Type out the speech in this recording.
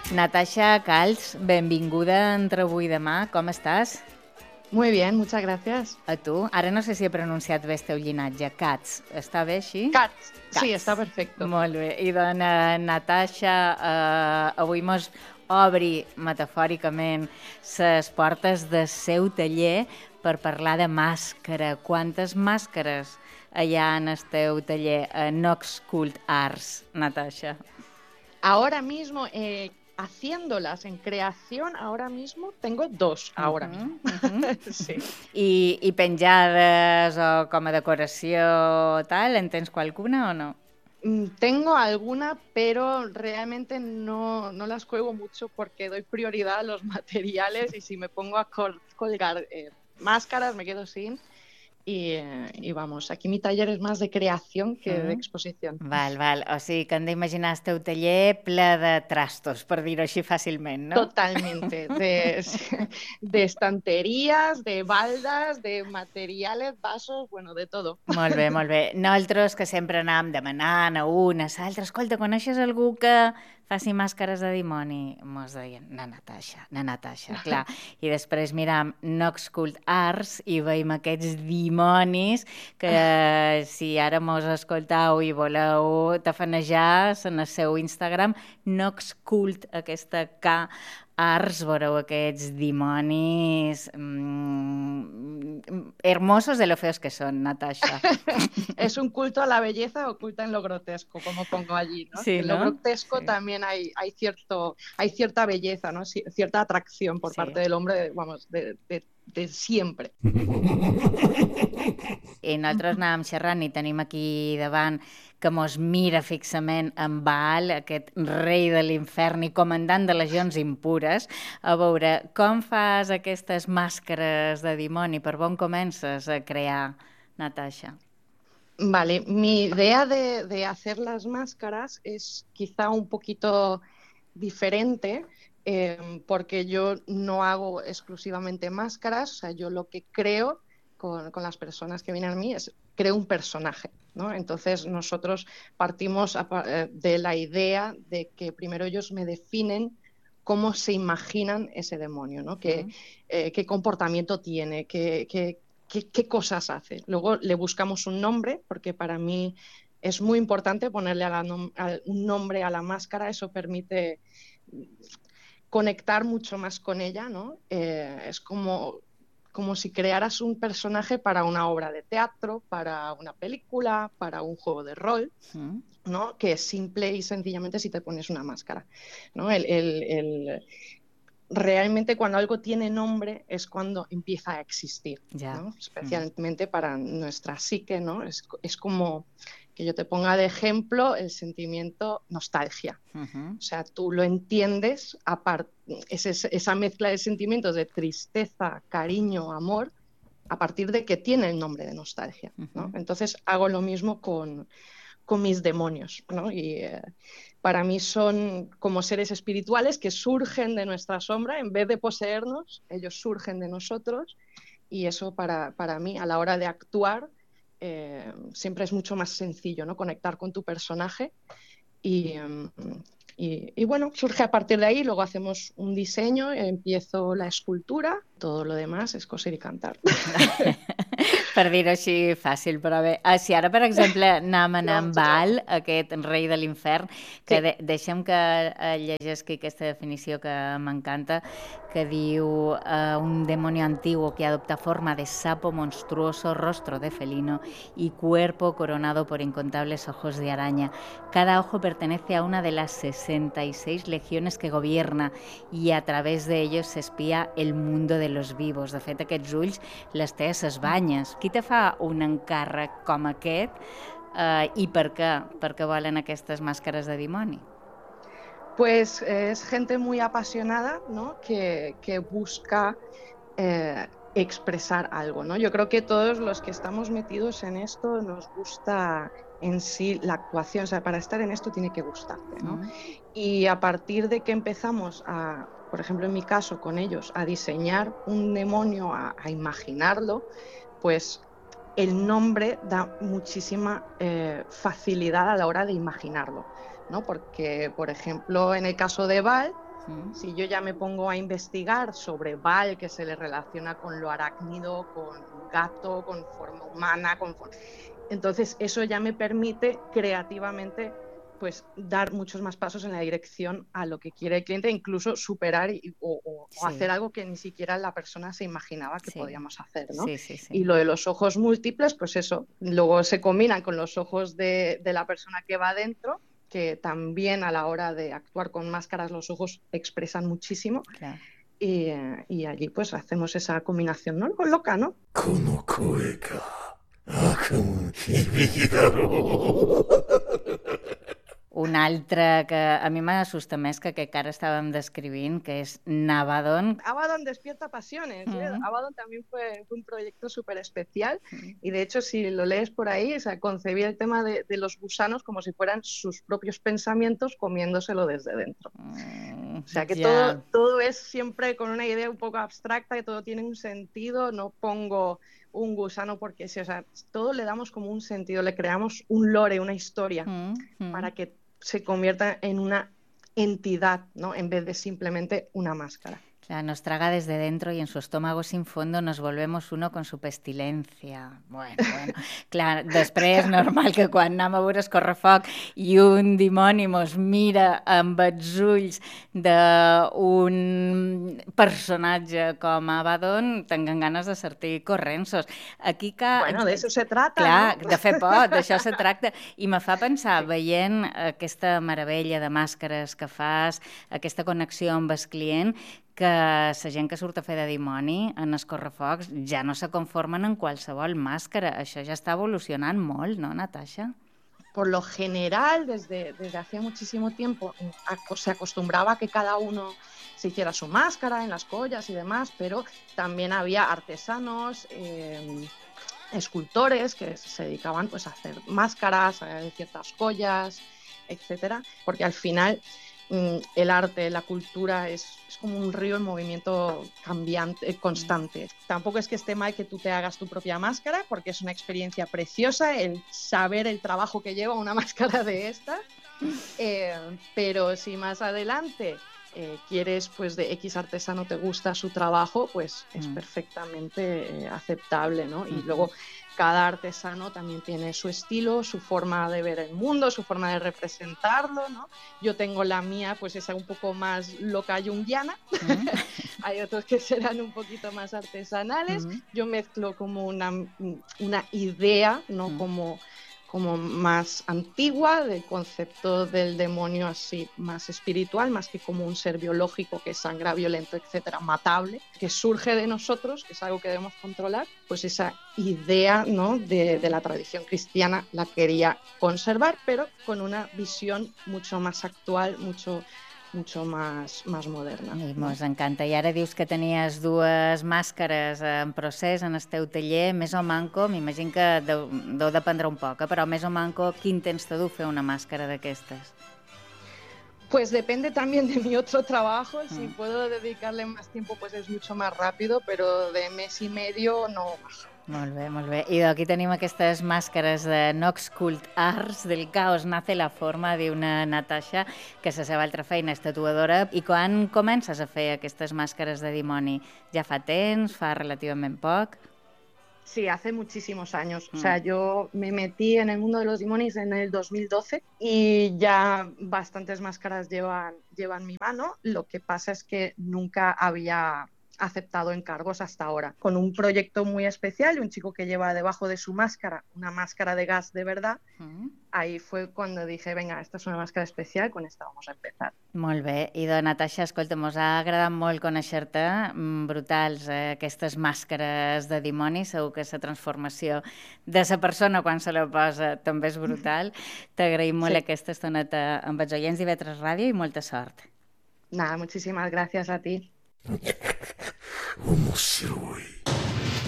Natasha Calç, benvinguda entre avui i demà. Com estàs? Muy bien, muchas gracias. A tu? Ara no sé si he pronunciat bé el teu llinatge. Calç. Està bé així? Katz, sí, Calç. está perfecto. Molt bé. I doncs, Natasha, avui mos obri metafòricament les portes del seu taller per parlar de màscara. Quantes màscares hi ha en el teu taller a Nox Cult Arts, Natasha? Ahora mismo, haciéndolas en creación, ahora mismo tengo 2, ahora mismo. Sí. I penjades o com a decoració tal, en tens qualcuna o no? Tengo alguna, pero realmente no las juego mucho porque doy prioridad a los materiales y si me pongo a colgar máscaras me quedo sin. Y vamos, aquí mi taller es más de creación que de exposición. Val. O sigui que hem d'imaginar el teu taller ple de trastos, per dir-ho així fàcilment, no? Totalmente, de estanterías, de baldas, de materiales, vasos, bueno, de todo. Molt bé. Nosaltres que sempre anàvem demanant a una, a l'altra, escolta, coneixes algú que faci màscares de dimoni? Mos deien, na Natasha, clar. I després miram Nox Cult Arts i veiem aquests dimonis que si ara mos escoltau i voleu tafanejar en el seu Instagram, Nox Cult, aquesta K, Arts, veureu aquests dimonis hermosos de lo feos que son, Natasha. Es un culto a la belleza oculta en lo grotesco, como pongo allí, ¿no? Sí, En lo ¿no? grotesco Sí. También hay cierta belleza, ¿no? Cierta atracción por parte del hombre, vamos, de siempre. I nosaltres anàvem xerrant i tenim aquí davant que mos mira fixament en Baal, aquest rei de l'infern i comandant de legions impures, a veure com fas aquestes màscares de dimoni, per on comences a crear, Natasha? Vale, mi idea de hacer las máscaras es quizá un poquito diferente, porque yo no hago exclusivamente máscaras, o sea, yo lo que creo con las personas que vienen a mí es creo un personaje, ¿no? Entonces nosotros partimos de la idea de que primero ellos me definen cómo se imaginan ese demonio, ¿no? Qué comportamiento tiene, qué cosas hace. Luego le buscamos un nombre, porque para mí es muy importante ponerle un nombre a la máscara, eso permite conectar mucho más con ella, ¿no? Es como si crearas un personaje para una obra de teatro, para una película, para un juego de rol, ¿no? Que es simple y sencillamente si te pones una máscara, ¿no? Realmente cuando algo tiene nombre es cuando empieza a existir, ¿no? Especialmente para nuestra psique, ¿no? Es como que yo te ponga de ejemplo el sentimiento nostalgia. O sea, tú lo entiendes, esa mezcla de sentimientos de tristeza, cariño, amor, a partir de que tiene el nombre de nostalgia, ¿no? Entonces hago lo mismo con mis demonios, ¿no? Y para mí son como seres espirituales que surgen de nuestra sombra, en vez de poseernos, ellos surgen de nosotros, y eso para mí a la hora de actuar siempre es mucho más sencillo, ¿no? Conectar con tu personaje y bueno, surge a partir de ahí, luego hacemos un diseño, empiezo la escultura, todo lo demás es coser y cantar. Per dir-ho així fàcil, però bé. Si ara, per exemple, anam amb Baal, aquest rei de l'infern, que deixem que llegesqui aquesta definició que m'encanta, que diu un demonio antiguo que adopta forma de sapo monstruoso, rostro de felino y cuerpo coronado por incontables ojos de araña. Cada ojo pertenece a una de las 66 legiones que gobierna y a través de ellos se espía el mundo de los vivos. De fet, aquests ulls les té a ses banyes. Qui te fa un encàrrec com aquest i per què? Per què volen aquestes màscares de dimoni? Pues es gente muy apasionada, ¿no? que busca expresar algo, ¿no? Yo creo que todos los que estamos metidos en esto nos gusta en sí la actuación, o sea, para estar en esto tiene que gustarte, ¿no? Y a partir de que empezamos por ejemplo en mi caso con ellos, a diseñar un demonio, a imaginarlo, pues el nombre da muchísima facilidad a la hora de imaginarlo, ¿no? Porque, por ejemplo, en el caso de Val, Si yo ya me pongo a investigar sobre Val, que se le relaciona con lo arácnido, con gato, con forma humana, entonces eso ya me permite creativamente pues dar muchos más pasos en la dirección a lo que quiere el cliente, incluso superar o hacer Sí, algo que ni siquiera la persona se imaginaba que sí, podíamos hacer, ¿no? sí, sí, Y sí. lo de los ojos múltiples, pues eso, luego se combinan con los ojos de la persona que va adentro, que también a la hora de actuar con máscaras los ojos expresan muchísimo, Claro. y allí pues hacemos esa combinación, ¿no? Loca, ¿no? この声か。悪夢響きだろう。 Un altre que a mi m'assusta més que aquest que ara estàvem descrivint, que és Navadon. Abaddon despierta pasiones. Abaddon también fue un proyecto súper especial y de hecho si lo lees por ahí, o sea, concebía el tema de los gusanos como si fueran sus propios pensamientos comiéndoselo desde dentro. O sea que Ja. todo es siempre con una idea un poco abstracta, que todo tiene un sentido, no pongo un gusano porque sí, o sea, todo le damos como un sentido, le creamos un lore, una historia para que se convierta en una entidad, ¿no? En vez de simplemente una máscara. Claro, nos traga desde dentro y en su estómago sin fondo nos volvemos uno con su pestilencia. Bueno. Clar, després, normal que quan anem a veure Escorrefoc i un dimoni mos mira amb els ulls d'un personatge com Abaddon, tinguem ganes de sortir corrensos. Aquí que... Bueno, de eso se trata, clar, ¿no? de fer por, d'això se tracta. I me fa pensar, veient aquesta meravella de màscares que fas, aquesta connexió amb el client, que la gent que surt a fer de dimoni en Escorrefocs ja no se conformen en qualsevol màscara. Això ja està evolucionant molt, no, Natasha? Por lo general, desde hace muchísimo tiempo, se acostumbraba a que cada uno se hiciera su máscara en las collas y demás, pero también había artesanos, escultores que se dedicaban pues, a hacer máscaras, a ciertas collas, etcétera, porque al final el arte, la cultura es como un río en movimiento cambiante, constante. Tampoco es que esté mal que tú te hagas tu propia máscara, porque es una experiencia preciosa el saber el trabajo que lleva una máscara de esta, pero si más adelante quieres, pues de X artesano te gusta su trabajo, pues es perfectamente aceptable, ¿no? Y luego cada artesano también tiene su estilo, su forma de ver el mundo, su forma de representarlo, ¿no? Yo tengo la mía, pues esa un poco más loca junguiana, hay otros que serán un poquito más artesanales, yo mezclo como una idea, ¿no? Como más antigua, del concepto del demonio así más espiritual, más que como un ser biológico que sangra, violento, etcétera, matable, que surge de nosotros, que es algo que debemos controlar, pues esa idea, ¿no? de la tradición cristiana la quería conservar, pero con una visión mucho más actual, mucho más moderna. I mos encanta. I ara dius que tenies dues màscares en procés en el teu taller, més o manco, m'imagino que deu dependre un poc, però més o manco, quin temps te du fer una màscara d'aquestes? Pues depende también de mi otro trabajo, si puedo dedicarle más tiempo pues es mucho más rápido, pero de mes y medio no baja. Molt bé, molt bé. I aquí tenim aquestes màscares de Nox Cult Arts, del caos nace la forma, diu una Natasha, que la seva altra feina és tatuadora. I quan comences a fer aquestes màscares de dimoni? Ja fa temps? Fa relativament poc? Sí, hace muchísimos años. O sea, yo me metí en el mundo de los demonios en el 2012 y ya bastantes máscaras llevan mi mano. Lo que pasa es que nunca había aceptado encargos hasta ahora. Con un proyecto muy especial, un chico que lleva debajo de su máscara una máscara de gas de verdad, ahí fue cuando dije, venga, esta és una màscara especial, con esta vamos a empezar. Molt bé. I de Natasha, escolta, mos ha agradat molt conèixer-te, brutals aquestes màscares de dimoni, segur que la transformació de la persona quan se la posa també és brutal. T'agraïm molt aquesta estoneta amb els oients d'IV3 Ràdio i molta sort. Nada, muchísimas gracias a ti. 面白い。